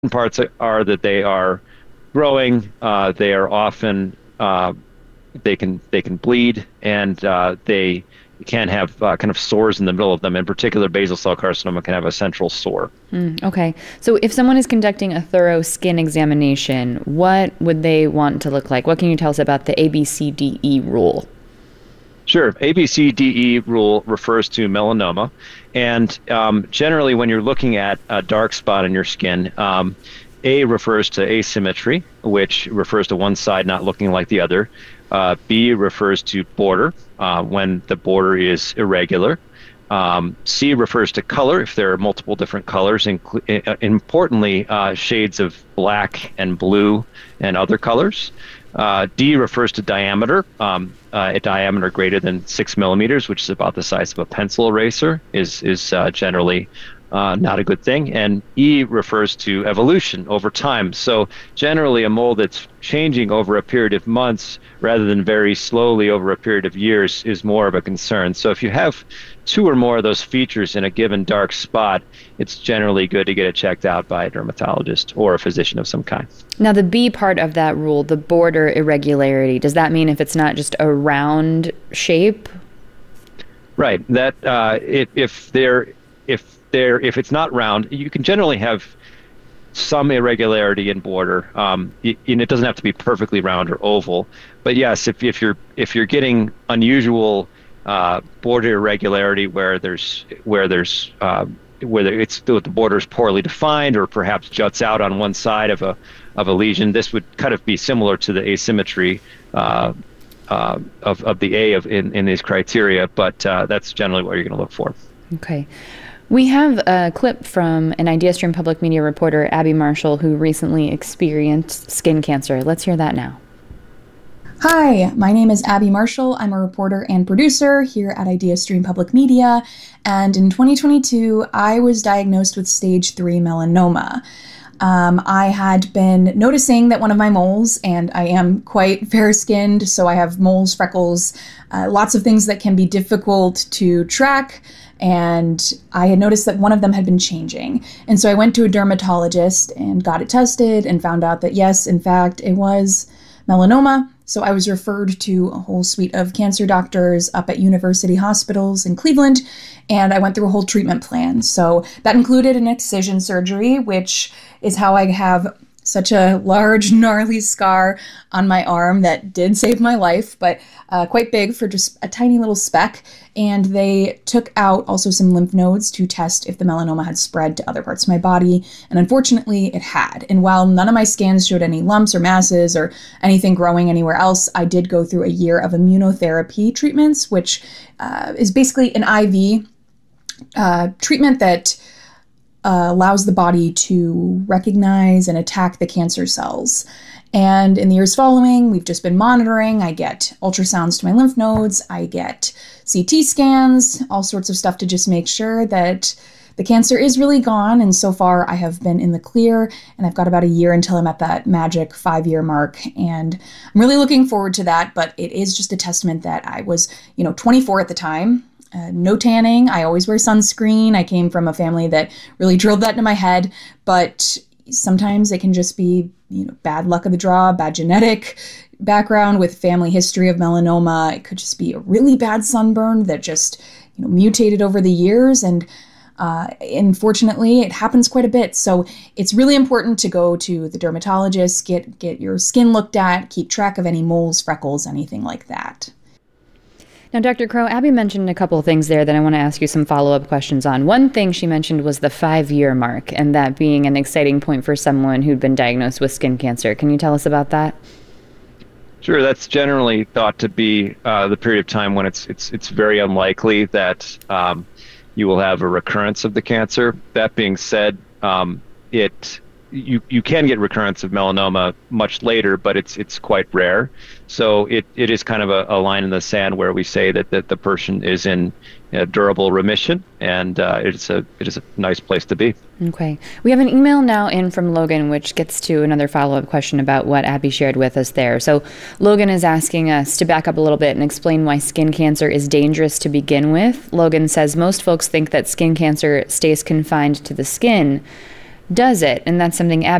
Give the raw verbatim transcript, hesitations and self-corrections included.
parts are that they are growing. Uh, they are often uh, they can they can bleed, and uh, they can have uh, kind of sores in the middle of them. In particular, basal cell carcinoma can have a central sore. Mm, okay. So if someone is conducting a thorough skin examination, what would they want to look like? What can you tell us about the A B C D E rule? Sure. A B C D E rule refers to melanoma. And um, generally, when you're looking at a dark spot in your skin, um, A refers to asymmetry, which refers to one side not looking like the other. Uh, B refers to border, uh, when the border is irregular. Um, C refers to color, if there are multiple different colors, inclu- uh, importantly, uh, shades of black and blue and other colors. Uh, D refers to diameter. Um, uh, a diameter greater than six millimeters, which is about the size of a pencil eraser, is is uh, generally uh, not a good thing. And E refers to evolution over time. So generally, a mole that's changing over a period of months rather than very slowly over a period of years is more of a concern. So if you have two or more of those features in a given dark spot, it's generally good to get it checked out by a dermatologist or a physician of some kind. Now, the B part of that rule, the border irregularity, does that mean if it's not just a round shape? Right. That uh, it, if they're if they're if it's not round, you can generally have some irregularity in border, um, and it doesn't have to be perfectly round or oval. But yes, if if you're if you're getting unusual uh, border irregularity where there's where there's uh, whether it's the border is poorly defined or perhaps juts out on one side of a of a lesion, this would kind of be similar to the asymmetry uh, uh, of of the A of in, in these criteria. But uh, that's generally what you're going to look for. Okay. We have a clip from an IdeaStream Public Media reporter, Abby Marshall, who recently experienced skin cancer. Let's hear that now. Hi, my name is Abby Marshall. I'm a reporter and producer here at IdeaStream Public Media, and in twenty twenty-two, I was diagnosed with stage three melanoma. Um, I had been noticing that one of my moles, and I am quite fair-skinned, so I have moles, freckles, uh, lots of things that can be difficult to track, and I had noticed that one of them had been changing. And so I went to a dermatologist and got it tested and found out that yes, in fact, it was melanoma. So I was referred to a whole suite of cancer doctors up at university hospitals in Cleveland, and I went through a whole treatment plan. So that included an excision surgery, which is how I have such a large, gnarly scar on my arm that did save my life, but uh, quite big for just a tiny little speck. And they took out also some lymph nodes to test if the melanoma had spread to other parts of my body. And unfortunately, it had. And while none of my scans showed any lumps or masses or anything growing anywhere else, I did go through a year of immunotherapy treatments, which uh, is basically an I V uh, treatment that Uh, allows the body to recognize and attack the cancer cells. And in the years following, we've just been monitoring. I get ultrasounds to my lymph nodes, I get C T scans, all sorts of stuff to just make sure that the cancer is really gone. And so far, I have been in the clear, and I've got about a year until I'm at that magic five-year mark. And I'm really looking forward to that, but it is just a testament that I was, you know, twenty-four at the time. Uh, no tanning. I always wear sunscreen. I came from a family that really drilled that into my head, but sometimes it can just be, you know, bad luck of the draw, bad genetic background with family history of melanoma. It could just be a really bad sunburn that just, you know, mutated over the years. And uh, unfortunately, it happens quite a bit. So it's really important to go to the dermatologist, get, get your skin looked at, keep track of any moles, freckles, anything like that. Now, Doctor Crowe, Abby mentioned a couple of things there that I want to ask you some follow-up questions on. One thing she mentioned was the five-year mark, and that being an exciting point for someone who'd been diagnosed with skin cancer. Can you tell us about that? Sure, that's generally thought to be uh, the period of time when it's it's it's very unlikely that um, you will have a recurrence of the cancer. That being said, um, it you you can get recurrence of melanoma much later, but it's it's quite rare. So it, it is kind of a, a line in the sand where we say that, that the person is in a durable remission, and uh, it's a it is a nice place to be. Okay. We have an email now in from Logan, which gets to another follow-up question about what Abby shared with us there. So Logan is asking us to back up a little bit and explain why skin cancer is dangerous to begin with. Logan says most folks think that skin cancer stays confined to the skin. does it? And that's something Abby